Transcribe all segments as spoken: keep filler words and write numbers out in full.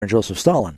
Joseph Stalin.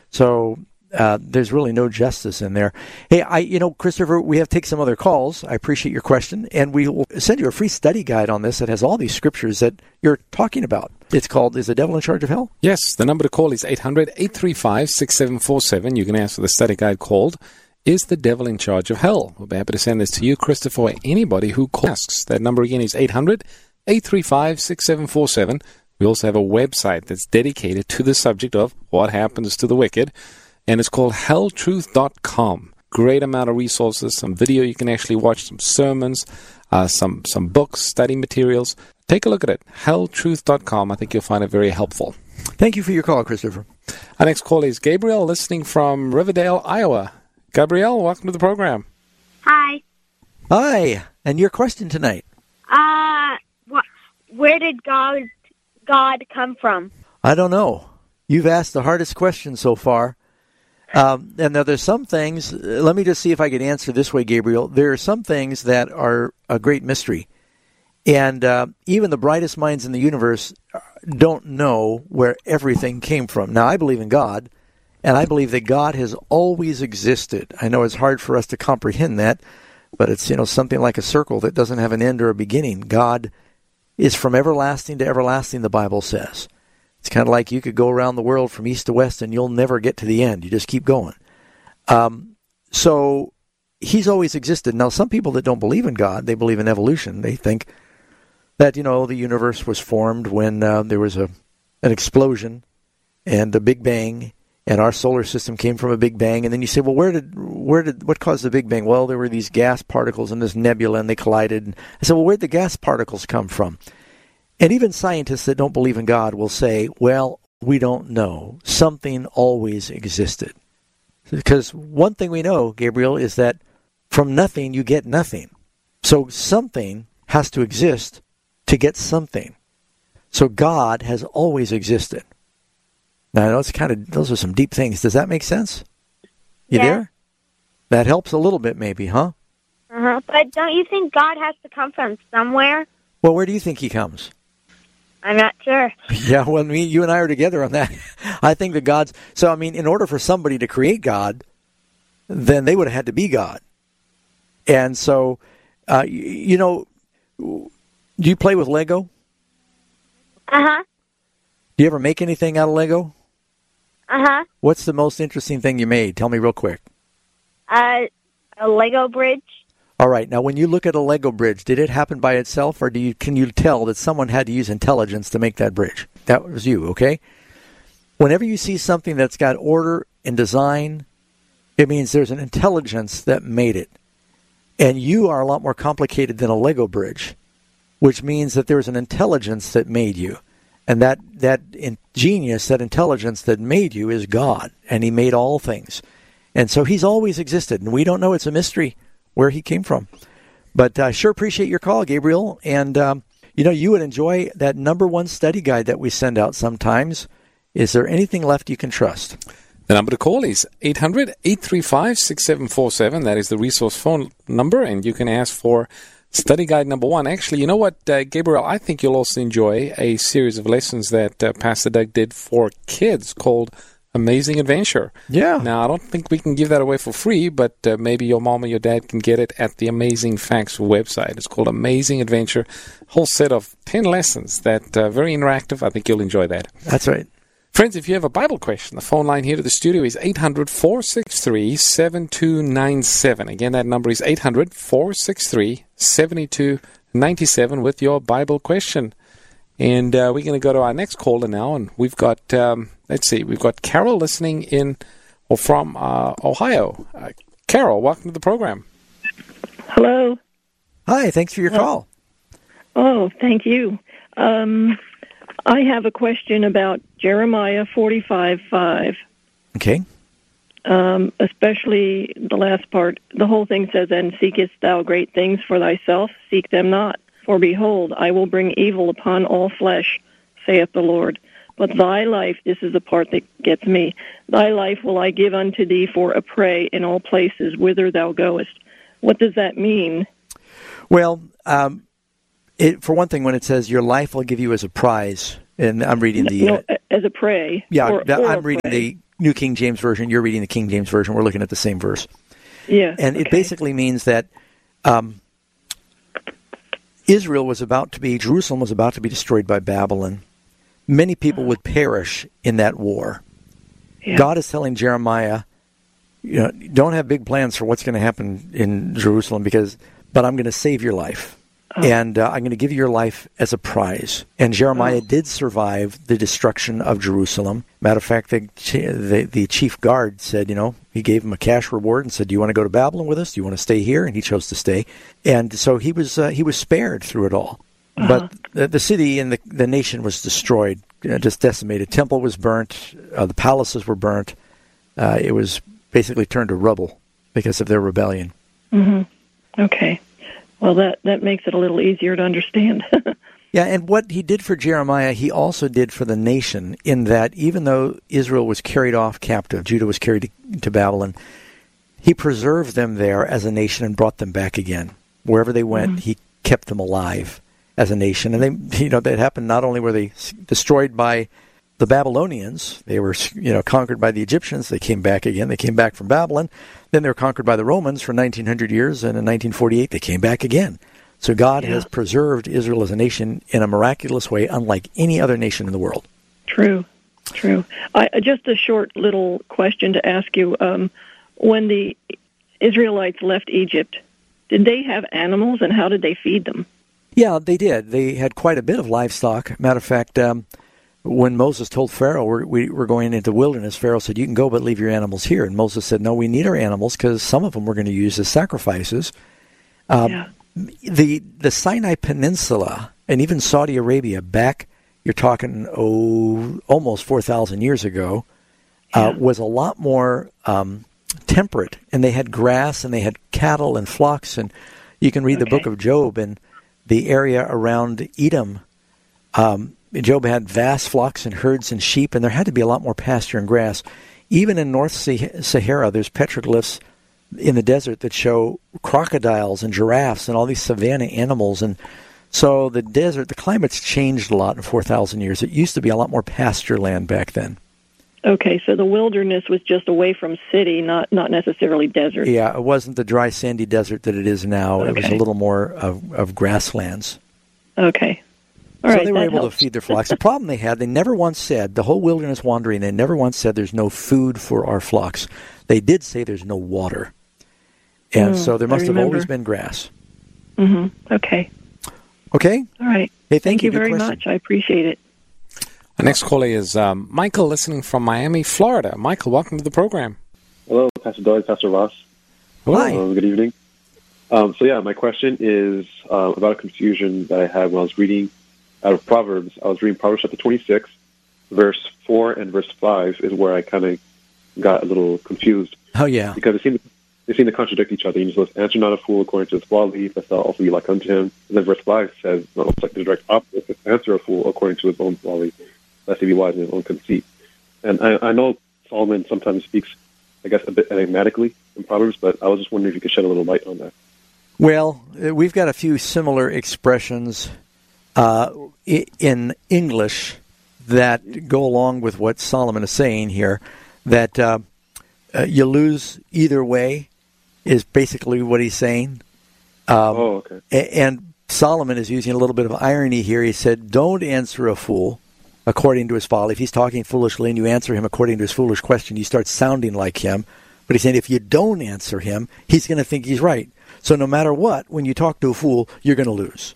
So uh, there's really no justice in there. Hey, I, you know, Christopher, we have to take some other calls. I appreciate your question, and we will send you a free study guide on this that has all these scriptures that you're talking about. It's called, Is the Devil in Charge of Hell? Yes, the number to call is eight hundred, eight three five, six seven four seven. You can ask for the study guide called, Is the Devil in Charge of Hell? We'll be happy to send this to you, Christopher, or anybody who asks. That number again is eight hundred, eight three five, six seven four seven. We also have a website that's dedicated to the subject of what happens to the wicked, and it's called hell truth dot com. Great amount of resources, some video you can actually watch, some sermons, uh, some, some books, study materials. Take a look at it, hell truth dot com. I think you'll find it very helpful. Thank you for your call, Christopher. Our next call is Gabriel, listening from Riverdale, Iowa. Gabriel, welcome to the program. Hi. Hi, and your question tonight? Uh, wh- where did God God come from? I don't know. You've asked the hardest question so far. Um, and now there's some things, let me just see if I can answer this way, Gabriel. There are some things that are a great mystery. And uh, even the brightest minds in the universe don't know where everything came from. Now, I believe in God, and I believe that God has always existed. I know it's hard for us to comprehend that, but it's, you know, something like a circle that doesn't have an end or a beginning. God is from everlasting to everlasting, the Bible says. It's kind of like you could go around the world from east to west and you'll never get to the end. You just keep going. Um, so he's always existed. Now, some people that don't believe in God, they believe in evolution. They think that, you know, the universe was formed when uh, there was a an explosion and a Big Bang, and our solar system came from a Big Bang. And then you say, well, where did, where did, what caused the Big Bang? Well, there were these gas particles in this nebula, and they collided. And I said, well, where did the gas particles come from? And even scientists that don't believe in God will say, well, we don't know. Something always existed. Because one thing we know, Gabriel, is that from nothing you get nothing. So something has to exist to get something. So God has always existed. Now, I know it's kind of, those are some deep things. Does that make sense? You yeah. there? That helps a little bit maybe, huh? Uh-huh. But don't you think God has to come from somewhere? Well, where do you think he comes? I'm not sure. Yeah, well, me, you and I are together on that. I think that God's... So, I mean, in order for somebody to create God, then they would have had to be God. And so, uh, you, you know, do you play with Lego? Uh-huh. Do you ever make anything out of Lego? Uh-huh. What's the most interesting thing you made? Tell me real quick. Uh, a Lego bridge. All right. Now, when you look at a Lego bridge, did it happen by itself, or do you can you tell that someone had to use intelligence to make that bridge? That was you, okay? Whenever you see something that's got order and design, it means there's an intelligence that made it. And you are a lot more complicated than a Lego bridge, which means that there's an intelligence that made you. And that, that in genius, that intelligence that made you is God, and he made all things. And so he's always existed, and we don't know. It's a mystery where he came from. But I uh, sure appreciate your call, Gabriel. And, um, you know, you would enjoy that number one study guide that we send out sometimes. Is there anything left you can trust? The number to call is eight hundred, eight three five, six seven four seven. That is the resource phone number, and you can ask for study guide number one. Actually, you know what, uh, Gabriel, I think you'll also enjoy a series of lessons that uh, Pastor Doug did for kids called Amazing Adventure. Yeah. Now, I don't think we can give that away for free, but uh, maybe your mom or your dad can get it at the Amazing Facts website. It's called Amazing Adventure. Whole set of ten lessons that are uh, very interactive. I think you'll enjoy that. That's right. Friends, if you have a Bible question, the phone line here to the studio is eight hundred, four six three, seven two nine seven. Again, that number is eight hundred, four six three, seven two nine seven with your Bible question. And uh, we're going to go to our next caller now, and we've got, um, let's see, we've got Carol listening in or from uh, Ohio. Uh, Carol, welcome to the program. Hello. Hi, thanks for your call. Oh, thank you. Um, I have a question about Jeremiah forty-five five. Okay. Um, especially the last part. The whole thing says, and seekest thou great things for thyself? Seek them not. For behold, I will bring evil upon all flesh, saith the Lord. But thy life, this is the part that gets me, thy life will I give unto thee for a prey in all places whither thou goest. What does that mean? Well, um, it, for one thing, when it says your life will give you as a prize, And I'm reading the... No, uh, as a prey. Yeah, or, that, or I'm reading prey. the New King James Version. You're reading the King James Version. We're looking at the same verse. Yeah. And okay. it basically means that um, Israel was about to be, Jerusalem was about to be destroyed by Babylon. Many people would perish in that war. Yeah. God is telling Jeremiah, you know, don't have big plans for what's going to happen in Jerusalem, because, but I'm going to save your life. Oh. And uh, I'm going to give you your life as a prize. And Jeremiah oh. did survive the destruction of Jerusalem. Matter of fact, the, the the chief guard said, you know, he gave him a cash reward and said, do you want to go to Babylon with us? Do you want to stay here? And he chose to stay. And so he was uh, he was spared through it all. Uh-huh. But the, the city and the, the nation was destroyed, you know, just decimated. Temple was burnt. Uh, the palaces were burnt. Uh, it was basically turned to rubble because of their rebellion. Mm-hmm. Okay. Well, that, that makes it a little easier to understand. Yeah, and what he did for Jeremiah, he also did for the nation, in that even though Israel was carried off captive, Judah was carried to, to Babylon, he preserved them there as a nation and brought them back again. Wherever they went, mm-hmm. he kept them alive as a nation. And they, you know, that happened not only were they destroyed by the Babylonians, they were, you know, conquered by the Egyptians, they came back again, they came back from Babylon, then they were conquered by the Romans for nineteen hundred years, and in nineteen forty-eight they came back again. So God yeah. has preserved Israel as a nation in a miraculous way, unlike any other nation in the world. True, true. I, just a short little question to ask you. Um, when the Israelites left Egypt, did they have animals, and how did they feed them? Yeah, they did. They had quite a bit of livestock. Matter of fact, um, when Moses told Pharaoh, we're, we, we're going into the wilderness, Pharaoh said, you can go, but leave your animals here. And Moses said, no, we need our animals, because some of them we're going to use as sacrifices. Um, yeah. The the Sinai Peninsula and even Saudi Arabia, back, you're talking, oh, almost four thousand years ago, yeah. uh, was a lot more um, temperate. And they had grass, and they had cattle and flocks. And you can read okay. the book of Job, and the area around Edom, um, Job had vast flocks and herds and sheep, and there had to be a lot more pasture and grass. Even in North Sahara, there's petroglyphs in the desert that show crocodiles and giraffes and all these savanna animals. And so the desert, the climate's changed a lot in four thousand years. It used to be a lot more pasture land back then. Okay, so the wilderness was just away from city, not not necessarily desert. Yeah, it wasn't the dry, sandy desert that it is now. Okay. It was a little more of, of grasslands. Okay. All so right, they were able helps. to feed their flocks. The problem they had, they never once said, the whole wilderness wandering, they never once said there's no food for our flocks. They did say there's no water. And mm, so there must have always been grass. Mm-hmm. Okay. Okay? All right. Hey, thank, thank you, you very question. much. I appreciate it. Our next caller is um, Michael, listening from Miami, Florida. Michael, welcome to the program. Hello, Pastor Doyle, Pastor Ross. Hi. Um, good evening. Um, so, yeah, my question is uh, about a confusion that I had when I was reading out of Proverbs. I was reading Proverbs chapter twenty-six, verse four and verse five is where I kind of got a little confused. Oh, yeah. Because it seemed, they seem to contradict each other. You know, answer not a fool according to his folly, lest thou also be like unto him. And then verse five says, not almost like the direct opposite, answer a fool according to his own folly, lest he be wise in his own conceit. And I, I know Solomon sometimes speaks, I guess, a bit enigmatically in Proverbs, but I was just wondering if you could shed a little light on that. Well, we've got a few similar expressions uh, in English that go along with what Solomon is saying here, that uh, uh, you lose either way is basically what he's saying. Um, oh, okay. And Solomon is using a little bit of irony here. He said, don't answer a fool according to his folly. If he's talking foolishly and you answer him according to his foolish question, you start sounding like him. But he's saying if you don't answer him, he's going to think he's right. So no matter what, when you talk to a fool, you're going to lose.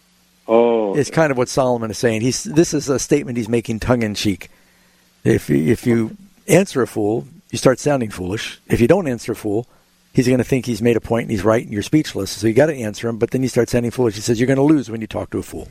Oh, it's kind of what Solomon is saying. He's this is a statement he's making tongue-in-cheek. If if you answer a fool, you start sounding foolish. If you don't answer a fool, he's going to think he's made a point and he's right and you're speechless. So you got to answer him, but then you start sounding foolish. He says you're going to lose when you talk to a fool.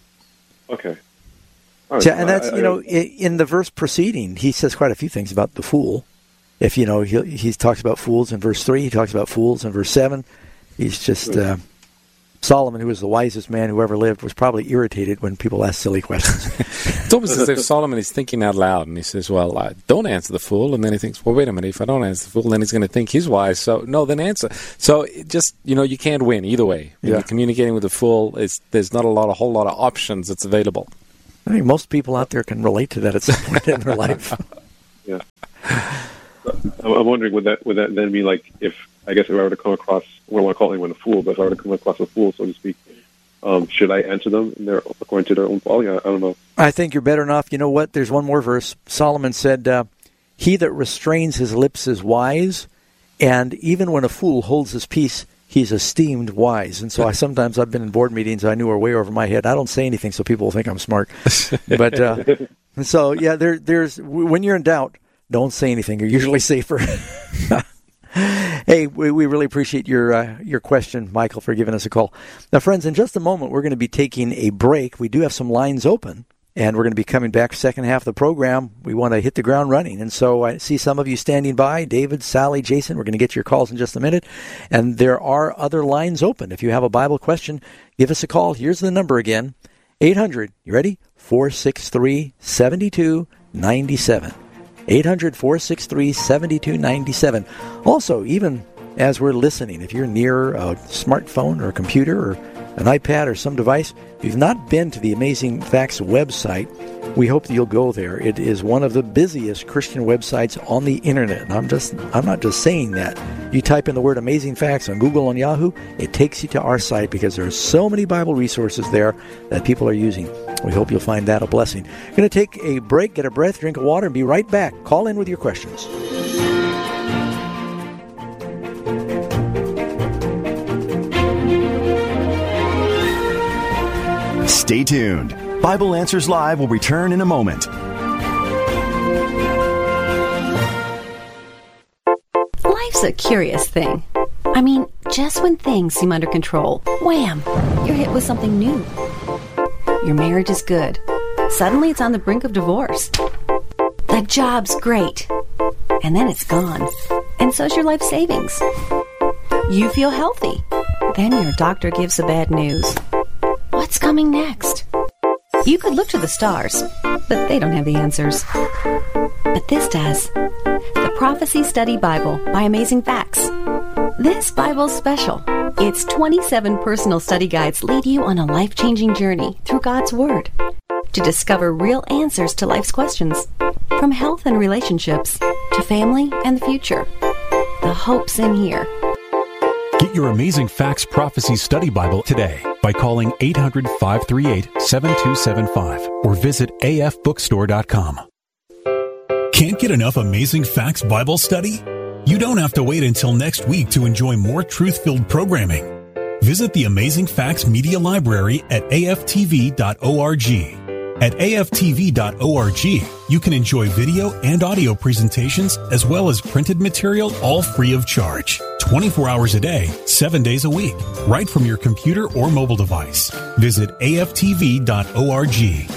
Okay. All right. So, and that's, I, I, you know, in the verse preceding, he says quite a few things about the fool. If, you know, he, he talks about fools in verse three, he talks about fools in verse seven. He's just, uh, Solomon, who was the wisest man who ever lived, was probably irritated when people ask silly questions. It's almost as if Solomon is thinking out loud, and he says, well, uh, don't answer the fool. And then he thinks, well, wait a minute, if I don't answer the fool, then he's going to think he's wise. So, no, then answer. So, it just, you know, you can't win either way. When yeah. you're communicating with a fool, it's, there's not a lot, a whole lot of options that's available. I think most people out there can relate to that at some point in their life. Yeah. I'm wondering, would that would that then be like, if, I guess if I were to come across, I don't want to call anyone a fool, but if I were to come across a fool, so to speak, um, should I answer them in their, according to their own folly? I, I don't know. I think you're better off. You know what? There's one more verse. Solomon said, uh, he that restrains his lips is wise, and even when a fool holds his peace, he's esteemed wise. And so I sometimes I've been in board meetings I knew are way over my head. I don't say anything so people will think I'm smart. But uh, so yeah, there there's when you're in doubt, don't say anything. You're usually safer. Hey, we, we really appreciate your uh, your question, Michael, for giving us a call. Now, friends, in just a moment we're going to be taking a break. We do have some lines open. And we're going to be coming back second half of the program. We want to hit the ground running. And so I see some of you standing by. David, Sally, Jason, we're going to get your calls in just a minute. And there are other lines open. If you have a Bible question, give us a call. Here's the number again. eight hundred, you ready? four six three, seven two nine seven. eight hundred, four six three, seven two nine seven. Also, even as we're listening, if you're near a smartphone or a computer or an iPad or some device, if you've not been to the Amazing Facts website, we hope that you'll go there. It is one of the busiest Christian websites on the internet. And I'm just I'm not just saying that. You type in the word Amazing Facts on Google and Yahoo, it takes you to our site because there are so many Bible resources there that people are using. We hope you'll find that a blessing. Going to take a break, get a breath, drink of water, and be right back. Call in with your questions. Stay tuned. Bible Answers Live will return in a moment. Life's a curious thing. I mean, just when things seem under control, wham, you're hit with something new. Your marriage is good. Suddenly it's on the brink of divorce. The job's great. And then it's gone. And so's your life savings. You feel healthy. Then your doctor gives the bad news. What's coming next? You could look to the stars, but they don't have the answers. But this does. The Prophecy Study Bible by Amazing Facts. This Bible's special. Its twenty-seven personal study guides lead you on a life-changing journey through God's Word to discover real answers to life's questions, from health and relationships to family and the future. The hope's in here. Get your Amazing Facts Prophecy Study Bible today by calling eight hundred, five three eight, seven two seven five or visit a f bookstore dot com. Can't get enough Amazing Facts Bible study? You don't have to wait until next week to enjoy more truth-filled programming. Visit the Amazing Facts Media Library at a f t v dot org. At a f t v dot org, you can enjoy video and audio presentations as well as printed material, all free of charge. twenty-four hours a day, seven days a week, right from your computer or mobile device. Visit a f t v dot org.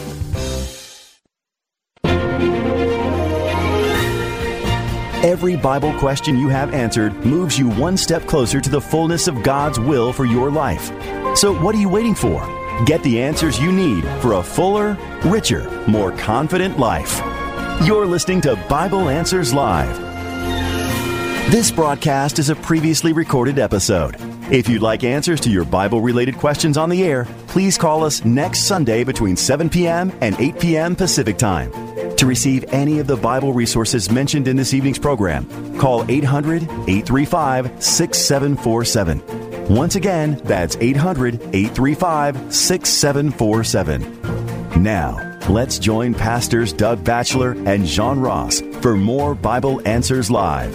Every Bible question you have answered moves you one step closer to the fullness of God's will for your life. So what are you waiting for? Get the answers you need for a fuller, richer, more confident life. You're listening to Bible Answers Live. This broadcast is a previously recorded episode. If you'd like answers to your Bible-related questions on the air, please call us next Sunday between seven p.m. and eight p.m. Pacific Time. To receive any of the Bible resources mentioned in this evening's program, call eight hundred, eight three five, six seven four seven. Once again, that's eight hundred, eight three five, six seven four seven. Now, let's join Pastors Doug Batchelor and John Ross for more Bible Answers Live.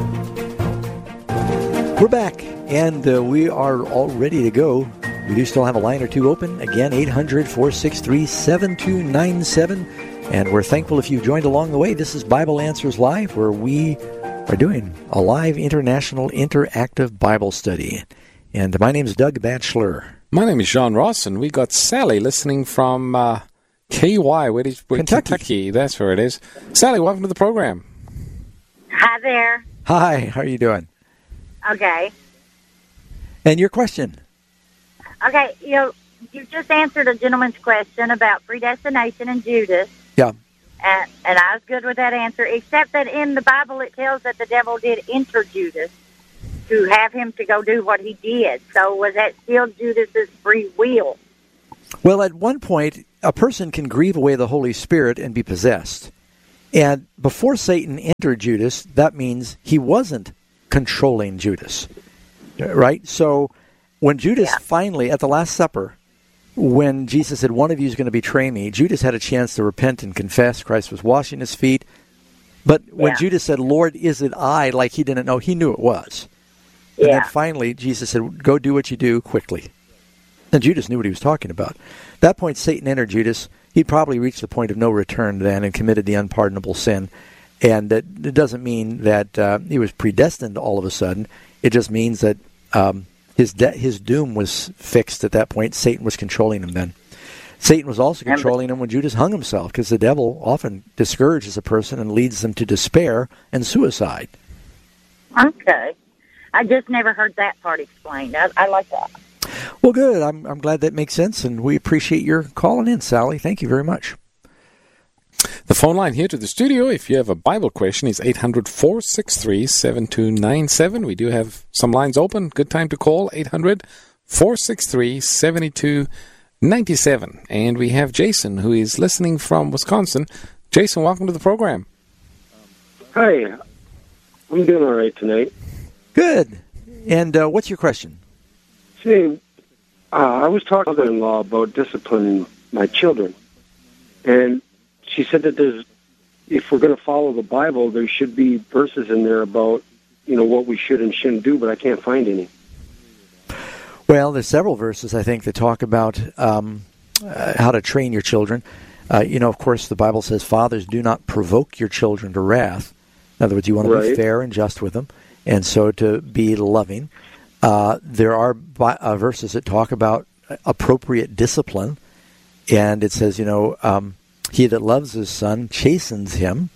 We're back, and uh, we are all ready to go. We do still have a line or two open. Again, eight hundred, four six three, seven two nine seven. And we're thankful if you've joined along the way. This is Bible Answers Live, where we are doing a live international interactive Bible study. And my name is Doug Batchelor. My name is John Ross, and we got Sally listening from uh, K Y, where is, where, Kentucky. Kentucky. That's where it is. Sally, welcome to the program. Hi there. Hi, how are you doing? Okay. And your question? Okay, you know, you just answered a gentleman's question about predestination and Judas. Yeah. And, and I was good with that answer, except that in the Bible it tells that the devil did enter Judas to have him to go do what he did. So was that still Judas's free will? Well, at one point, a person can grieve away the Holy Spirit and be possessed. And before Satan entered Judas, that means he wasn't controlling Judas, right? So when Judas yeah. finally, at the Last Supper, when Jesus said, one of you is going to betray me, Judas had a chance to repent and confess. Christ was washing his feet. But when yeah. Judas said, Lord, is it I, like he didn't know, he knew it was. And yeah. then finally, Jesus said, go do what you do quickly. And Judas knew what he was talking about. At that point, Satan entered Judas. He'd probably reached the point of no return then and committed the unpardonable sin. And that it doesn't mean that uh, he was predestined all of a sudden. It just means that um, his de- his doom was fixed at that point. Satan was controlling him then. Satan was also controlling him when Judas hung himself, because the devil often discourages a person and leads them to despair and suicide. Okay. I just never heard that part explained. I, I like that. Well, good. I'm I'm glad that makes sense, and we appreciate your calling in, Sally. Thank you very much. The phone line here to the studio, if you have a Bible question, is eight hundred, four six three, seven two nine seven. We do have some lines open. Good time to call, eight hundred, four six three, seven two nine seven. And we have Jason, who is listening from Wisconsin. Jason, welcome to the program. Hi. I'm doing all right tonight. Good. And uh, what's your question? See, uh, I was talking to my mother-in-law about disciplining my children. And she said that there's, if we're going to follow the Bible, there should be verses in there about, you know, what we should and shouldn't do, but I can't find any. Well, there's several verses, I think, that talk about um, uh, how to train your children. Uh, you know, of course, the Bible says, fathers, do not provoke your children to wrath. In other words, you want to right. be fair and just with them, and so to be loving. Uh, there are bi- uh, verses that talk about appropriate discipline, and it says, you know, um, he that loves his son chastens him,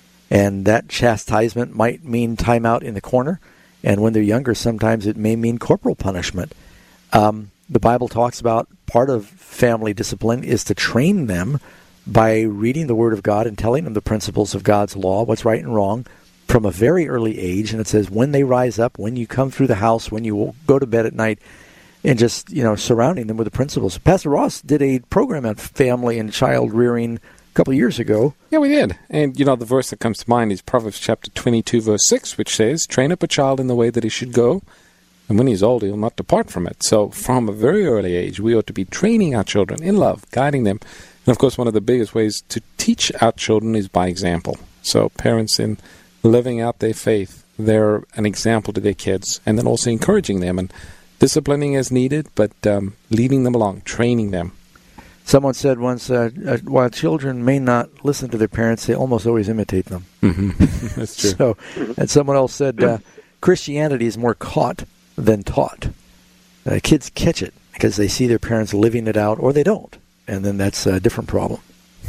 and that chastisement might mean time out in the corner, and when they're younger, sometimes it may mean corporal punishment. Um, the Bible talks about part of family discipline is to train them by reading the Word of God and telling them the principles of God's law, what's right and wrong, from a very early age. And it says when they rise up, when you come through the house, when you go to bed at night, and just, you know, surrounding them with the principles. Pastor Ross did a program on family and child rearing a couple of years ago. Yeah, we did. And, you know, the verse that comes to mind is Proverbs chapter twenty-two, verse six, which says, train up a child in the way that he should go, and when he's old, he'll not depart from it. So from a very early age, we ought to be training our children in love, guiding them. And, of course, one of the biggest ways to teach our children is by example. So parents, in living out their faith, they're an example to their kids, and then also encouraging them and disciplining as needed, but um, leading them along, training them. Someone said once, uh, uh, while children may not listen to their parents, they almost always imitate them. Mm-hmm. That's true. So, and someone else said, uh, Christianity is more caught than taught. Uh, kids catch it because they see their parents living it out, or they don't, and then that's a different problem.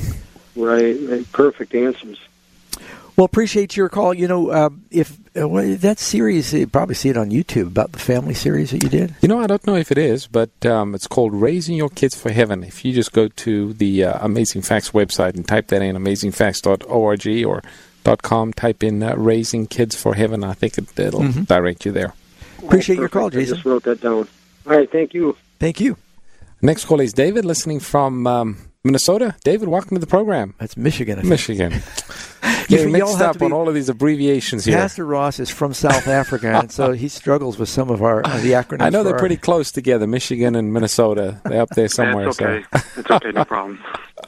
Right, right. Perfect answers. Well, appreciate your call. You know, uh, if uh, that series, you probably see it on YouTube, about the family series that you did. You know, I don't know if it is, but um, it's called Raising Your Kids for Heaven. If you just go to the uh, Amazing Facts website and type that in, amazing facts dot org or .com, type in uh, Raising Kids for Heaven, I think it, it'll mm-hmm. direct you there. Appreciate oh, your call, Jason. I just wrote that down. All right, thank you. Thank you. Next call is David, listening from um, Minnesota. David, welcome to the program. That's Michigan, I think. Michigan. Getting mixed up on all of these abbreviations here. Pastor Ross is from South Africa, and so he struggles with some of our uh, the acronyms. I know they're our... pretty close together, Michigan and Minnesota. They're up there somewhere. That's okay. So. It's okay, no problem.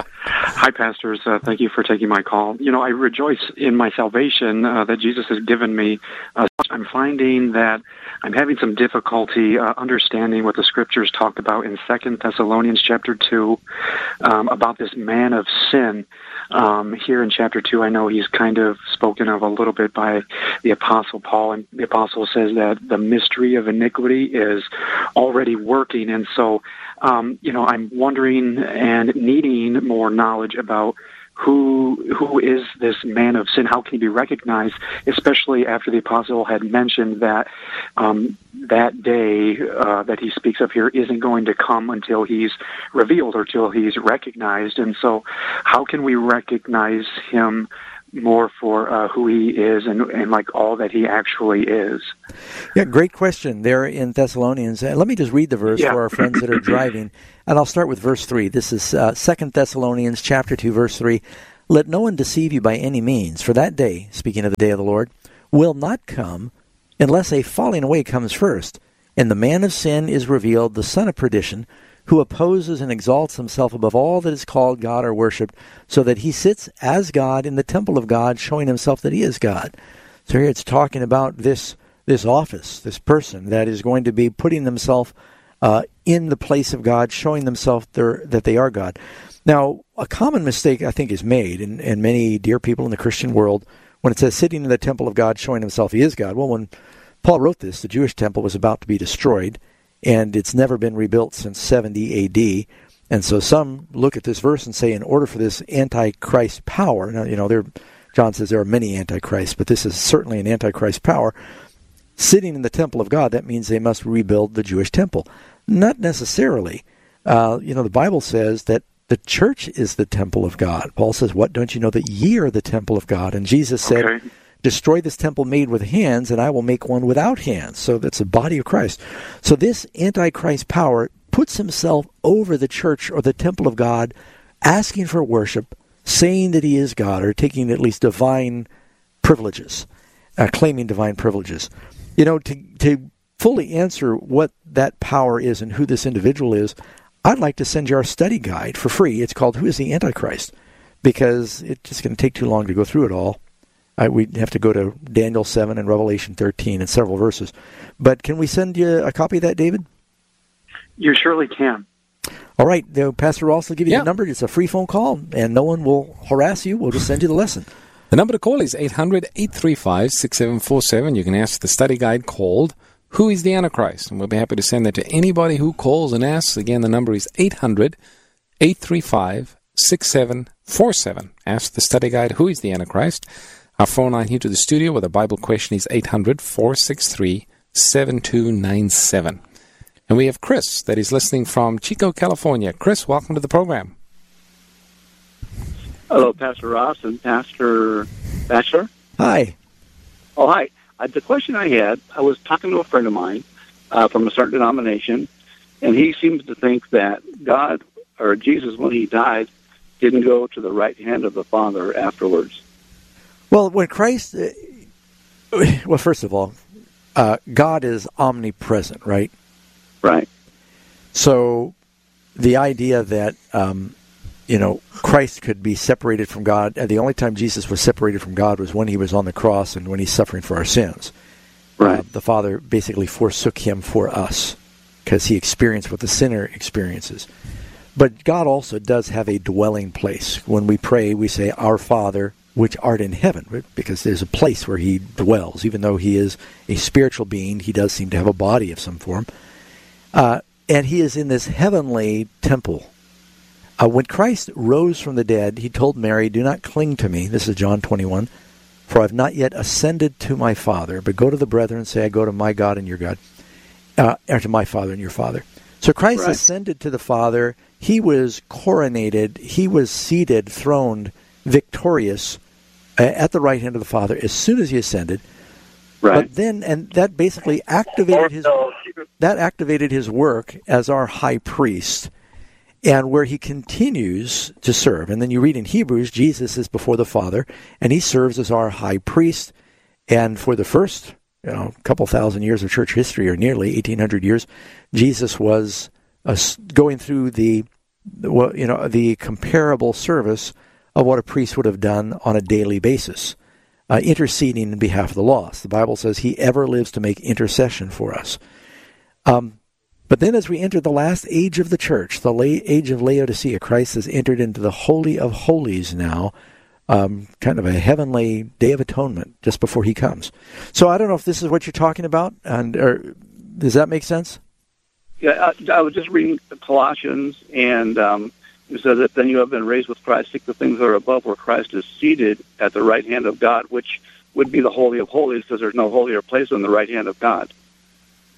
Hi, pastors. Uh, thank you for taking my call. You know, I rejoice in my salvation uh, that Jesus has given me. Uh, I'm finding that I'm having some difficulty uh, understanding what the Scriptures talk about in Second Thessalonians chapter two um, about this man of sin. Um, here in chapter two, I know he's kind of spoken of a little bit by the Apostle Paul, and the Apostle says that the mystery of iniquity is already working, and so, um, you know, I'm wondering and needing more knowledge about who who is this man of sin? How can he be recognized, especially after the Apostle had mentioned that um, that day uh, that he speaks of here isn't going to come until he's revealed or till he's recognized. And so how can we recognize him more for uh, who he is and, and like all that he actually is. Yeah, great question there in Thessalonians. Uh, let me just read the verse yeah. for our friends that are driving, and I'll start with verse three. This is uh, Second Thessalonians chapter two, verse three. Let no one deceive you by any means, for that day, speaking of the day of the Lord, will not come unless a falling away comes first, and the man of sin is revealed, the son of perdition, who opposes and exalts himself above all that is called God or worshipped, so that he sits as God in the temple of God, showing himself that he is God. So here it's talking about this this office, this person that is going to be putting themselves uh, in the place of God, showing themselves that they are God. Now, a common mistake I think is made, in, in many dear people in the Christian world, when it says sitting in the temple of God, showing himself he is God. Well, when Paul wrote this, the Jewish temple was about to be destroyed, and it's never been rebuilt since seventy A D. And so some look at this verse and say, in order for this Antichrist power, now, you know, there, John says there are many Antichrists, but this is certainly an Antichrist power, sitting in the temple of God, that means they must rebuild the Jewish temple. Not necessarily. Uh, you know, the Bible says that the church is the temple of God. Paul says, what, don't you know that ye are the temple of God? And Jesus said, okay. Destroy this temple made with hands, and I will make one without hands. So that's the body of Christ. So this Antichrist power puts himself over the church or the temple of God, asking for worship, saying that he is God, or taking at least divine privileges, uh, claiming divine privileges. You know, to, to fully answer what that power is and who this individual is, I'd like to send you our study guide for free. It's called Who is the Antichrist? Because it's just going to take too long to go through it all. I, we'd have to go to Daniel seven and Revelation thirteen and several verses. But can we send you a copy of that, David? You surely can. All right. Uh, Pastor Ross will give you yeah. the number. It's a free phone call, and no one will harass you. We'll just send you the lesson. The number to call is eight hundred, eight three five, six seven four seven. You can ask the study guide called Who is the Antichrist? And we'll be happy to send that to anybody who calls and asks. Again, the number is eight hundred, eight three five, six seven four seven. Ask the study guide Who is the Antichrist? Our phone line here to the studio with a Bible question is eight hundred, four six three, seven two nine seven. And we have Chris that is listening from Chico, California. Chris, welcome to the program. Hello, Pastor Ross and Pastor Batchelor. Hi. Oh, hi. Uh, the question I had, I was talking to a friend of mine uh, from a certain denomination, and he seems to think that God, or Jesus, when he died, didn't go to the right hand of the Father afterwards. Well, when Christ, uh, well, first of all, uh, God is omnipresent, right? Right. So the idea that, um, you know, Christ could be separated from God, uh, the only time Jesus was separated from God was when he was on the cross and when he's suffering for our sins. Right. Uh, the Father basically forsook him for us because he experienced what the sinner experiences. But God also does have a dwelling place. When we pray, we say, Our Father, which art in heaven, because there's a place where he dwells. Even though he is a spiritual being, he does seem to have a body of some form. Uh, and he is in this heavenly temple. Uh, when Christ rose from the dead, he told Mary, do not cling to me. This is John twenty-one. For I have not yet ascended to my Father, but go to the brethren and say, I go to my God and your God, uh, or to my Father and your Father. So Christ right. ascended to the Father. He was coronated. He was seated, throned, victorious uh, at the right hand of the Father as soon as he ascended. Right. But then, and that basically activated his that activated his work as our high priest, and where he continues to serve. And then you read in Hebrews, Jesus is before the Father, and he serves as our high priest. And for the first, you know, couple thousand years of church history, or nearly eighteen hundred years, Jesus was uh, going through the, you know, the comparable service of what a priest would have done on a daily basis, uh, interceding in behalf of the lost. The Bible says he ever lives to make intercession for us. Um, but then as we enter the last age of the church, the late age of Laodicea, Christ has entered into the Holy of Holies now, um, kind of a heavenly Day of Atonement just before he comes. So I don't know if this is what you're talking about, and or, does that make sense? Yeah, I, I was just reading Colossians, and um, it says that then you have been raised with Christ, seek the things that are above where Christ is seated at the right hand of God, which would be the Holy of Holies, because there's no holier place than the right hand of God.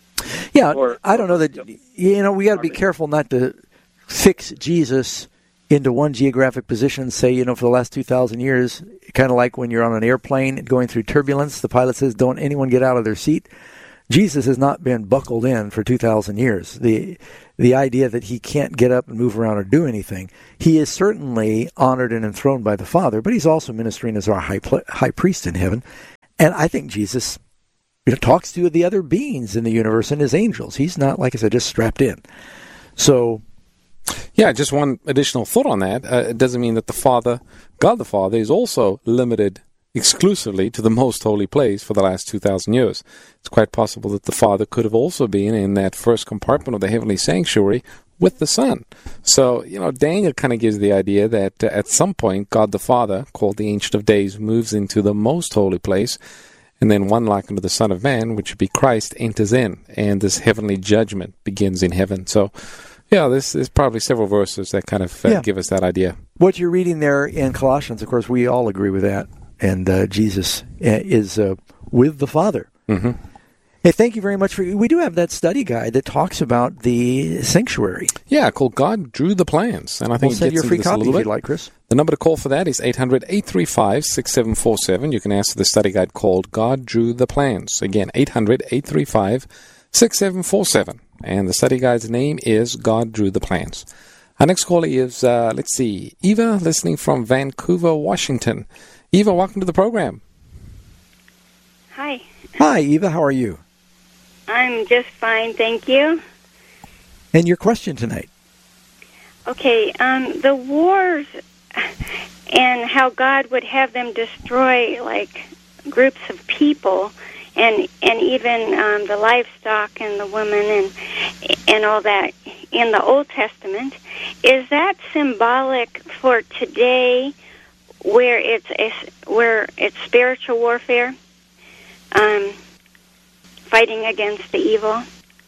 Yeah, or, I don't know that, you know, we got to be careful not to fix Jesus into one geographic position, say, you know, for the last two thousand years, kind of like when you're on an airplane going through turbulence, the pilot says, don't anyone get out of their seat. Jesus has not been buckled in for two thousand years. The the idea that he can't get up and move around or do anything, he is certainly honored and enthroned by the Father, but he's also ministering as our high, high priest in heaven. And I think Jesus, you know, talks to the other beings in the universe and his angels. He's not, like I said, just strapped in. So... Yeah, just one additional thought on that. Uh, it doesn't mean that the Father, God the Father, is also limited exclusively to the most holy place for the last two thousand years. It's quite possible that the Father could have also been in that first compartment of the heavenly sanctuary with the Son. So, you know, Daniel kind of gives the idea that uh, at some point, God the Father, called the Ancient of Days, moves into the most holy place, and then one like unto the Son of Man, which would be Christ, enters in, and this heavenly judgment begins in heaven. So, yeah, there's, there's probably several verses that kind of uh, yeah. give us that idea. What you're reading there in Colossians, of course, we all agree with that. And uh, Jesus is uh, with the Father. Mm-hmm. Hey, thank you very much. for We do have that study guide that talks about the sanctuary. Yeah, called God Drew the Plans. And I think we'll send you a free copy if you'd like, Chris. The number to call for that is eight hundred, eight three five, six seven four seven. You can ask for the study guide called God Drew the Plans. Again, eight hundred, eight three five, six seven four seven. And the study guide's name is God Drew the Plans. Our next caller is, uh, let's see, Eva, listening from Vancouver, Washington. Eva, welcome to the program. Hi. Hi, Eva. How are you? I'm just fine, thank you. And your question tonight? Okay, um, the wars and how God would have them destroy, like, groups of people, and and even um, the livestock and the women and and all that in the Old Testament. Is that symbolic for today, where it's a, where it's spiritual warfare, um, fighting against the evil?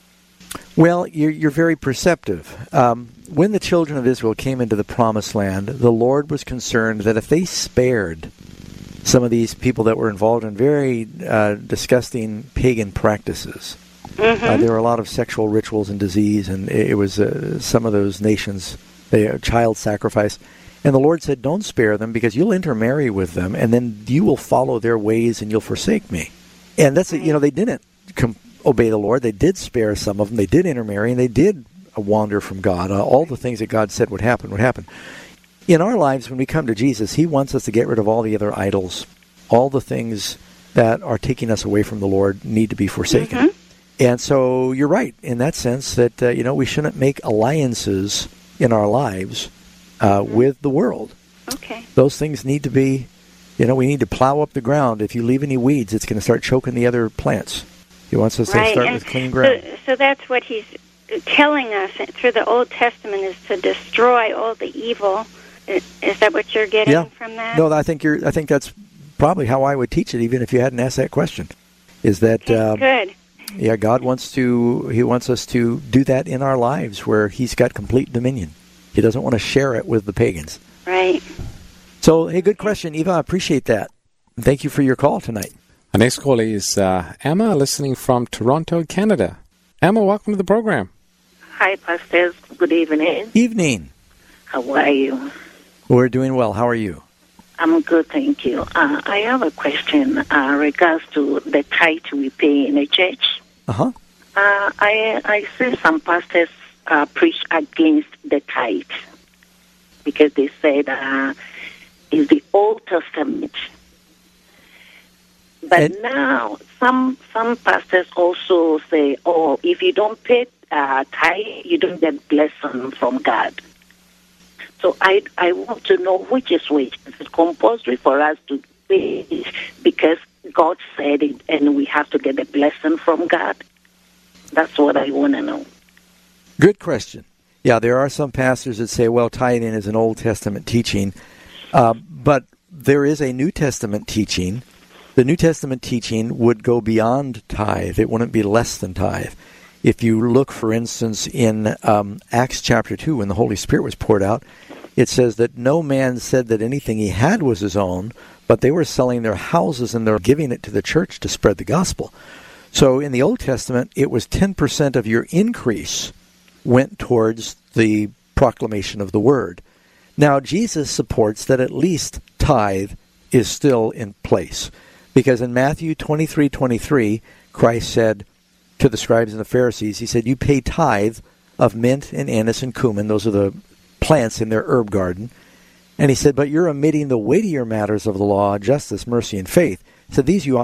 Well, you're, you're very perceptive. Um, when the children of Israel came into the Promised Land, the Lord was concerned that if they spared some of these people that were involved in very uh, disgusting pagan practices, mm-hmm. uh, there were a lot of sexual rituals and disease, and it, it was uh, some of those nations, they uh, child sacrifice. And the Lord said, don't spare them, because you'll intermarry with them, and then you will follow their ways, and you'll forsake me. And that's, you know, they didn't com- obey the Lord. They did spare some of them. They did intermarry, and they did uh, wander from God. Uh, all the things that God said would happen would happen. In our lives, when we come to Jesus, he wants us to get rid of all the other idols. All the things that are taking us away from the Lord need to be forsaken. Mm-hmm. And so you're right in that sense that, uh, you know, we shouldn't make alliances in our lives uh, mm-hmm. with the world. Okay. Those things need to be, you know, we need to plow up the ground. If you leave any weeds, it's going to start choking the other plants. He wants us right. to start and with clean ground. So, so that's what he's telling us through the Old Testament, is to destroy all the evil. Is that what you're getting yeah. from that? No, I think you're. I think that's probably how I would teach it, even if you hadn't asked that question. Is that okay, uh, good? Yeah, God wants to. He wants us to do that in our lives, where He's got complete dominion. He doesn't want to share it with the pagans. Right. So, hey, good question, Eva. I appreciate that. Thank you for your call tonight. Our next caller is uh, Emma, listening from Toronto, Canada. Emma, welcome to the program. Hi, pastors. Good evening. Evening. How are you? We're doing well. How are you? I'm good, thank you. Uh, I have a question uh, regards to the tithe we pay in a church. Uh-huh. Uh, I I see some pastors uh, preach against the tithe because they said uh, it's the Old Testament. But and now some some pastors also say, oh, if you don't pay uh, tithe, you don't get blessing from God. So I I want to know which is which. Is it compulsory for us to pay because God said it and we have to get a blessing from God? That's what I want to know. Good question. Yeah, there are some pastors that say, well, tithing is an Old Testament teaching. Uh, but there is a New Testament teaching. The New Testament teaching would go beyond tithe. It wouldn't be less than tithe. If you look, for instance, in um, Acts chapter two, when the Holy Spirit was poured out, it says that no man said that anything he had was his own, but they were selling their houses and they were giving it to the church to spread the gospel. So in the Old Testament, it was ten percent of your increase went towards the proclamation of the word. Now, Jesus supports that at least tithe is still in place, because in Matthew twenty-three twenty-three, Christ said to the scribes and the Pharisees, he said, you pay tithe of mint and anise and cumin. Those are the plants in their herb garden. And he said, but you're omitting the weightier matters of the law, justice, mercy, and faith. So these you ought